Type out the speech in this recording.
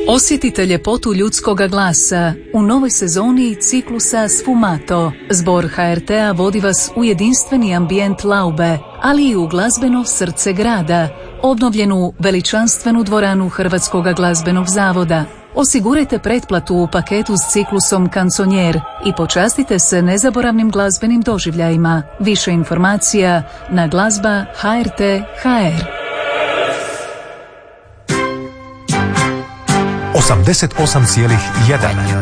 Osjetite ljepotu ljudskoga glasa u novoj sezoni ciklusa Sfumato. Zbor HRT-a vodi vas u jedinstveni ambijent Laube, ali i u glazbeno srce grada, obnovljenu veličanstvenu dvoranu Hrvatskog glazbenog zavoda. Osigurajte pretplatu u paketu s ciklusom Kanconier i počastite se nezaboravnim glazbenim doživljajima. Više informacija na glazba.hr.hr. 88,1